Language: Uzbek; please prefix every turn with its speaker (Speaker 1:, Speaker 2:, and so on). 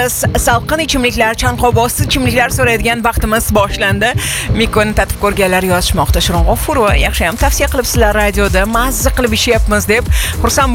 Speaker 1: Salqin ichimliklar, chanqovbosdi ichimliklar so'raydigan vaqtimiz boshlandi. Mikoni tatib ko'rganlar yozishmoqda. Shirin G'ofurova, yaxshi ham tavsiya qilibsizlar radioda, mazza qilib ishyapmiz deb. Xursand